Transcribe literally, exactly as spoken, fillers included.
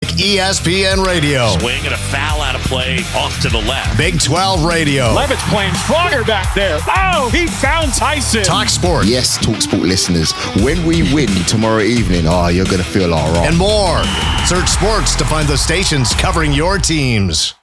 like E S P N Radio. Swing and a foul out of play off to the left. Big twelve Radio. Levitt's playing stronger back there. Oh, he found Tyson. Talk Sport. Yes, Talk Sport listeners. When we win tomorrow evening, oh, you're going to feel all right. And more. Search sports to find the stations covering your teams.